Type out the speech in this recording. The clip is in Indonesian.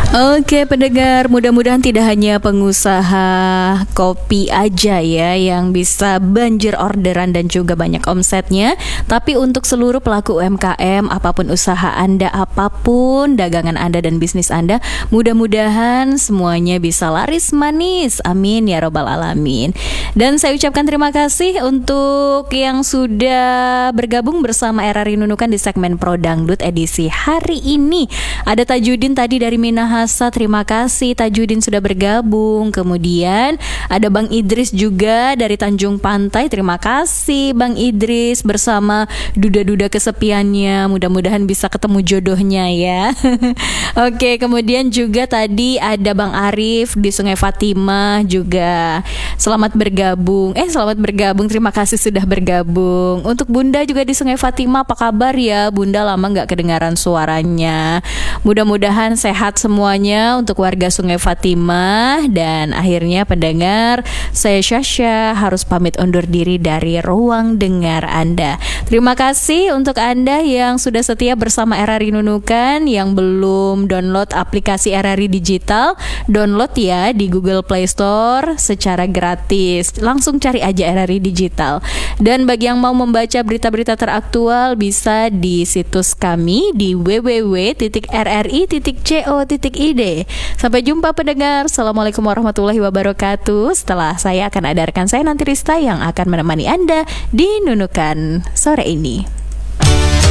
Oke pendengar, mudah-mudahan tidak hanya pengusaha kopi aja ya yang bisa banjir orderan dan juga banyak omsetnya, tapi untuk seluruh pelaku UMKM, apapun usaha Anda, apapun dagangan Anda dan bisnis Anda, mudah-mudahan semuanya bisa laris manis. Amin ya robbal alamin. Dan saya ucapkan terima kasih untuk yang sudah bergabung bersama RRI Nunukan di segmen Pro Dangdut edisi hari ini. Ada Tajudin tadi dari Minahasa, terima kasih Tajudin sudah bergabung. Kemudian ada Bang Idris juga dari Tanjung Pantai, terima kasih Bang Idris bersama duda-duda kesepiannya. Mudah-mudahan bisa ketemu jodohnya ya. Oke, kemudian juga tadi ada Bang Arif di Sungai Fatimah juga. Selamat bergabung. Selamat bergabung. Terima kasih sudah bergabung. Untuk Bunda juga di Sungai Fatimah, apa kabar ya? Bunda lama nggak kedengaran suaranya. Mudah-mudahan sehat semuanya untuk warga Sungai Fatimah. Dan akhirnya pendengar, saya Syasha harus pamit undur diri dari ruang dengar Anda. Terima kasih untuk Anda yang sudah setia bersama RRI Nunukan. Yang belum download aplikasi RRI Digital, download ya di Google Play Store secara gratis. Langsung cari aja RRI Digital. Dan bagi yang mau membaca berita-berita teraktual, bisa di situs kami di www.rri.co.id. Sampai jumpa pendengar. Assalamualaikum warahmatullahi wabarakatuh. Setelah saya akan ada rekan saya nanti Rista yang akan menemani Anda di Nunukan sore ini.